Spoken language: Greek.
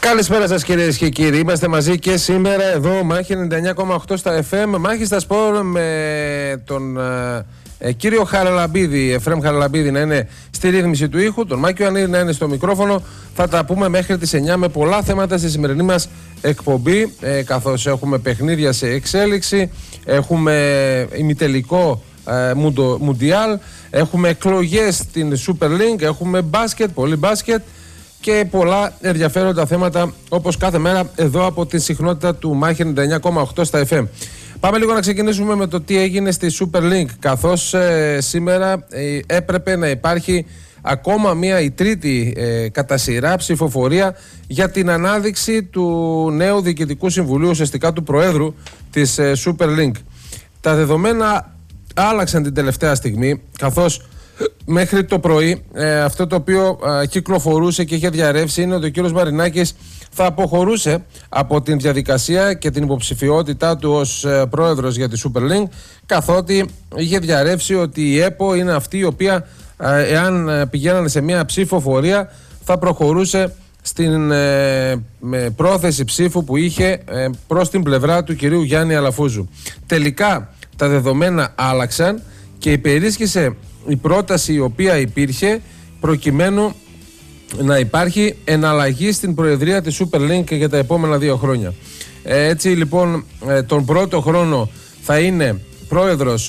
Καλησπέρα σας κυρίες και κύριοι. Είμαστε μαζί και σήμερα εδώ, Μάχη 99,8 στα FM, Μάχη στα Σπορ, με τον κύριο Χαραλαμπίδη, Εφραίμ Χαραλαμπίδη να είναι στη ρύθμιση του ήχου, τον Μάκη Ιωαννίδη να είναι στο μικρόφωνο. Θα τα πούμε μέχρι τις 9 με πολλά θέματα στη σημερινή μας εκπομπή, καθώς έχουμε παιχνίδια σε εξέλιξη, έχουμε ημιτελικό Μουντιάλ, έχουμε εκλογές στην Super League, έχουμε μπάσκετ, πολύ μπάσκετ και πολλά ενδιαφέροντα θέματα όπως κάθε μέρα εδώ από τη συχνότητα του Μάχη 99,8 στα FM. Πάμε λίγο να ξεκινήσουμε με το τι έγινε στη Super League, καθώς σήμερα έπρεπε να υπάρχει ακόμα η τρίτη κατά σειρά ψηφοφορία για την ανάδειξη του νέου Διοικητικού Συμβουλίου, ουσιαστικά του Προέδρου της Super League. Τα δεδομένα άλλαξαν την τελευταία στιγμή, καθώς μέχρι το πρωί αυτό το οποίο κυκλοφορούσε και είχε διαρρεύσει είναι ότι ο κύριος Μαρινάκης θα αποχωρούσε από την διαδικασία και την υποψηφιότητά του ως πρόεδρος για τη Super League, καθότι είχε διαρρεύσει ότι η ΕΠΟ είναι αυτή η οποία εάν πηγαίνανε σε μια ψηφοφορία θα προχωρούσε στην πρόθεση ψήφου που είχε προς την πλευρά του κυρίου Γιάννη Αλαφούζου. Τελικά τα δεδομένα άλλαξαν και υπερίσχυσε η πρόταση η οποία υπήρχε προκειμένου να υπάρχει εναλλαγή στην προεδρία της Super League για τα επόμενα 2 χρόνια. Έτσι λοιπόν τον πρώτο χρόνο θα είναι πρόεδρος